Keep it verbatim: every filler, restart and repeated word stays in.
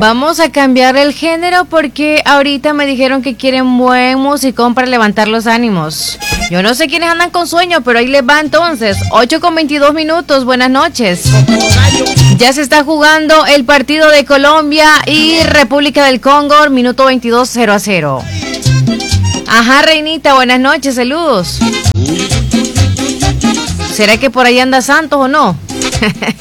Vamos a cambiar el género porque ahorita me dijeron que quieren buen musicón para levantar los ánimos. Yo no sé quiénes andan con sueño, pero ahí les va entonces. ocho con veintidós minutos, buenas noches. Ya se está jugando el partido de Colombia y República del Congo, minuto veintidós, cero a cero. Ajá, Reinita, buenas noches, saludos. ¿Será que por ahí anda Santos o no?